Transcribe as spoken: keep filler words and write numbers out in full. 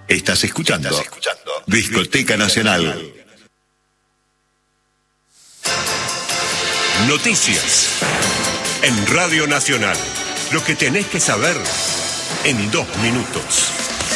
Estás escuchando, Estás escuchando Discoteca Nacional. Noticias en Radio Nacional. Lo que tenés que saber en dos minutos.